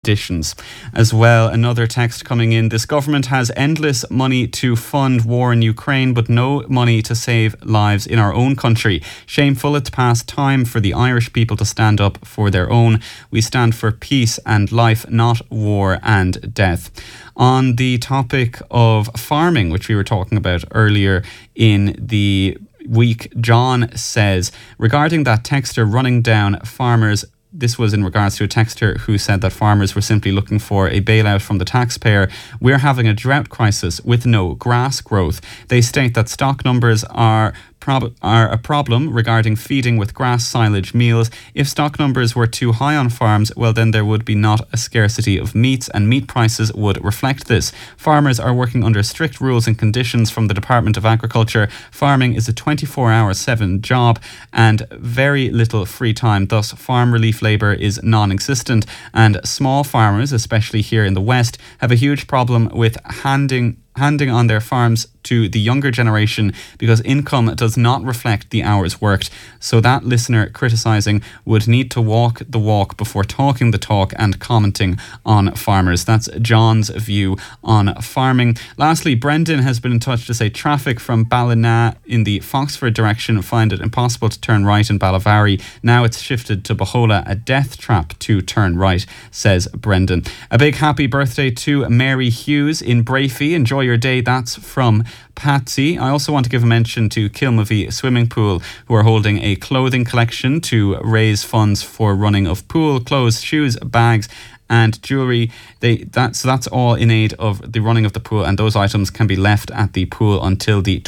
conditions. As well, another text coming in. This government has endless money to fund war in Ukraine, but no money to save lives in our own country. Shameful. It's past time for the Irish people to stand up for their own. We stand for peace and life, not war and death. On the topic of farming, which we were talking about earlier in the week, John says, regarding that texter running down farmers, this was in regards to a texter who said that farmers were simply looking for a bailout from the taxpayer. We're having a drought crisis with no grass growth. They state that stock numbers are a problem regarding feeding with grass silage meals. If stock numbers were too high on farms, well then there would be not a scarcity of meats, and meat prices would reflect this. Farmers are working under strict rules and conditions from the Department of Agriculture. Farming is a 24/7 job and very little free time. Thus, farm relief labour is non-existent, and small farmers, especially here in the West, have a huge problem with handing on their farms to the younger generation because income does not reflect the hours worked. So that listener criticising would need to walk the walk before talking the talk and commenting on farmers. That's John's view on farming. Lastly, Brendan has been in touch to say traffic from Ballina in the Foxford direction find it impossible to turn right in Ballavary. Now it's shifted to Bahola, a death trap to turn right, says Brendan. A big happy birthday to Mary Hughes in Brafey. Enjoy your day. That's from Patsy. I also want to give a mention to Kilmavie Swimming Pool, who are holding a clothing collection to raise funds for running of pool clothes, shoes, bags and jewellery. That's all in aid of the running of the pool, and those items can be left at the pool until the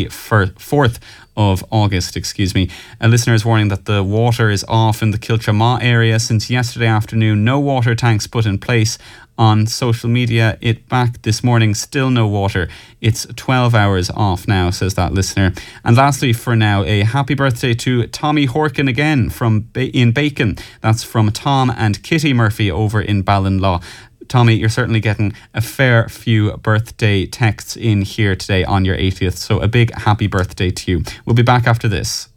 24th of August. A listener is warning that the water is off in the Kiltramaw area since yesterday afternoon. No water tanks put in place. On social media, it back this morning, still no water. It's 12 hours off now, says that listener. And lastly, for now, a happy birthday to Tommy Horkin again in Bacon. That's from Tom and Kitty Murphy over in Ballinlaw. Tommy, you're certainly getting a fair few birthday texts in here today on your 80th. So a big happy birthday to you. We'll be back after this.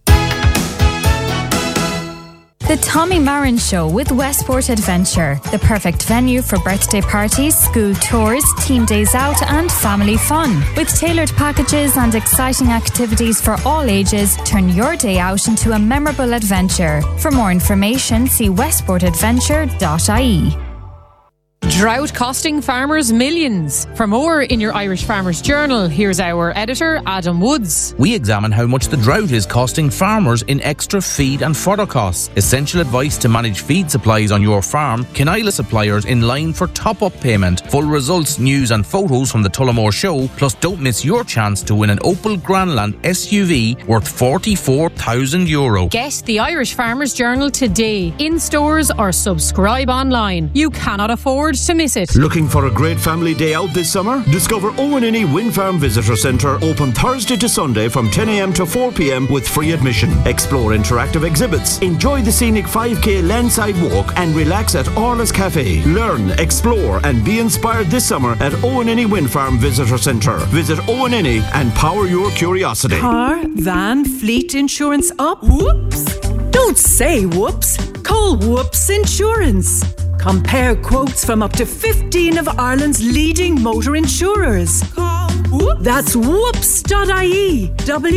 The Tommy Marin Show with Westport Adventure, the perfect venue for birthday parties, school tours, team days out and family fun. With tailored packages and exciting activities for all ages, turn your day out into a memorable adventure. For more information, see westportadventure.ie. Drought costing farmers millions. For more in your Irish Farmers Journal, here's our editor, Adam Woods. We examine how much the drought is costing farmers in extra feed and fodder costs. Essential advice to manage feed supplies on your farm. Kinila suppliers in line for top-up payment. Full results, news and photos from the Tullamore Show. Plus, don't miss your chance to win an Opel Grandland SUV worth €44,000. Get the Irish Farmers Journal today, in stores or subscribe online. You cannot afford to miss it. Looking for a great family day out this summer? Discover Owenini Wind Farm Visitor Centre, open Thursday to Sunday from 10 a.m. to 4 p.m. with free admission. Explore interactive exhibits, enjoy the scenic 5k landside walk and relax at Orla's Cafe. Learn, explore and be inspired this summer at Owenini Wind Farm Visitor Centre. Visit Owenini and power your curiosity. Car, van, fleet insurance up? Whoops! Don't say whoops. Call Whoops Insurance. Compare quotes from up to 15 of Ireland's leading motor insurers. Call Whoops. That's whoops.ie.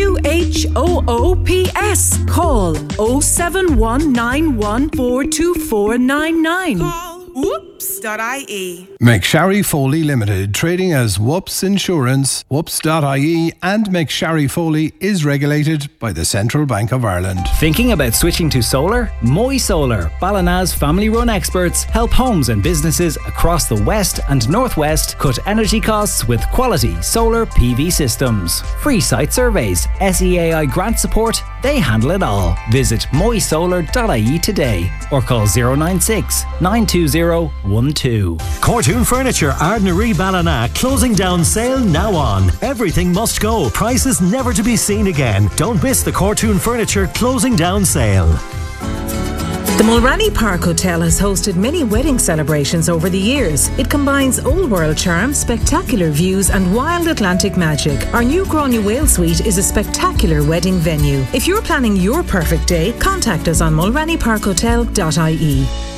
WHOOPS. Call 07191424499. Call whoops.ie. McSharry Foley Limited, trading as Whoops Insurance, whoops.ie, and McSharry Foley is regulated by the Central Bank of Ireland. Thinking about switching to solar? Moy Solar, Ballina's family-run experts, help homes and businesses across the West and Northwest cut energy costs with quality solar PV systems. Free site surveys, SEAI grant support, they handle it all. Visit moysolar.ie today or call 096 920 12. Cortoon Furniture, Ardnaree Ballina, closing down sale now on. Everything must go. Prices never to be seen again. Don't miss the Cortoon Furniture closing down sale. The Mulranny Park Hotel has hosted many wedding celebrations over the years. It combines old world charm, spectacular views and wild Atlantic magic. Our new Gráinne Whale Suite is a spectacular wedding venue. If you're planning your perfect day, contact us on mulrannyparkhotel.ie.